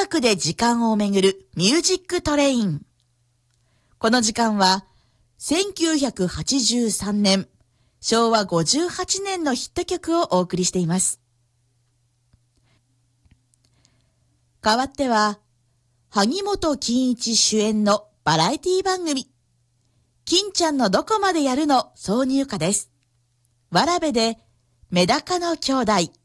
楽で時間をめぐるミュージックトレイン。この時間は1983年、昭和58年のヒット曲をお送りしています。代わっては、萩本欽一主演のバラエティ番組、金ちゃんのどこまでやるの挿入歌です。わらべでメダカの兄弟。